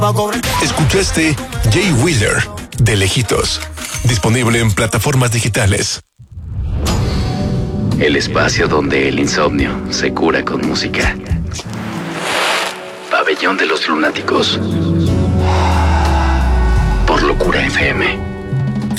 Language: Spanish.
Escuchaste Jay Wheeler, de lejitos. Disponible en plataformas digitales. El espacio donde el insomnio se cura con música. Pabellón de los Lunáticos. Por Locura FM.